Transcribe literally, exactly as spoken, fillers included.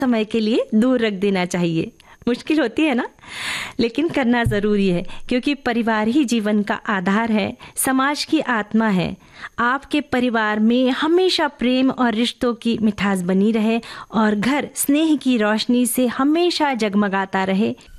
समय के लिए दूर रख देना चाहिए। मुश्किल होती है ना, लेकिन करना ज़रूरी है, क्योंकि परिवार ही जीवन का आधार है, समाज की आत्मा है। आपके परिवार में हमेशा प्रेम और रिश्तों की मिठास बनी रहे और घर स्नेह की रोशनी से हमेशा जगमगाता रहे।